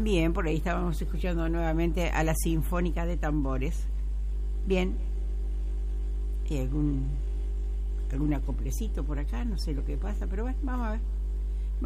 Bien, por ahí estábamos escuchando nuevamente a la Sinfónica de Tambores. Bien. ¿Y algún acoplecito por acá? No sé lo que pasa, pero bueno, vamos a ver.